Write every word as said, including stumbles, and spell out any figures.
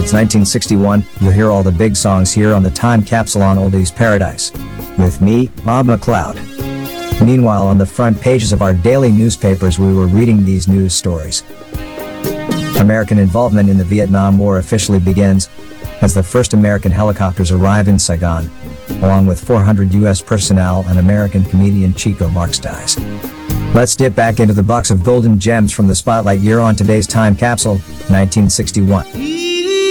It's nineteen sixty-one, you'll hear all the big songs here on the Time Capsule on Oldies Paradise. With me, Bob McLeod. Meanwhile, on the front pages of our daily newspapers we were reading these news stories. American involvement in the Vietnam War officially begins, as the first American helicopters arrive in Saigon, along with four hundred U S personnel, and American comedian Chico Marx dies. Let's dip back into the box of golden gems from the spotlight year on today's Time Capsule, nineteen sixty-one.